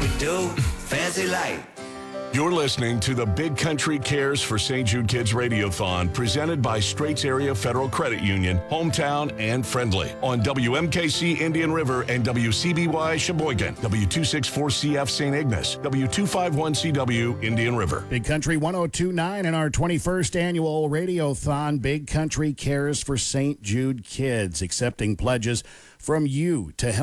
we do. Fancy life. You're listening to the Big Country Cares for St. Jude Kids Radiothon, presented by Straits Area Federal Credit Union, hometown and friendly, on WMKC Indian River and WCBY Sheboygan, W264CF St. Ignace, W251CW Indian River. Big Country 102.9 in our 21st annual Radiothon, Big Country Cares for St. Jude Kids, accepting pledges from you to help